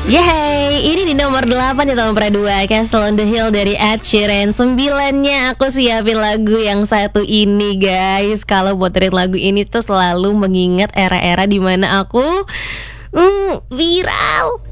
Yeay, ini di nomor 8 di nomor 2 Castle on the Hill dari Ed Sheeran. 9-nya aku siapin lagu yang satu ini guys. Kalau buat dengerin lagu ini tuh selalu mengingat era-era dimana aku viral